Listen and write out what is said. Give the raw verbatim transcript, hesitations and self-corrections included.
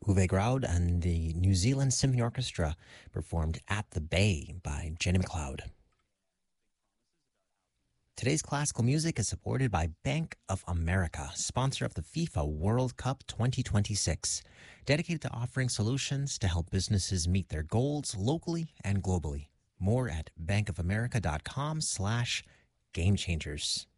Uwe Graud and the New Zealand Symphony Orchestra performed At the Bay by Jenny McLeod. Today's classical music is supported by Bank of America, sponsor of the FIFA World Cup twenty twenty-six, dedicated to offering solutions to help businesses meet their goals locally and globally. More at bankofamerica.com slash game changers.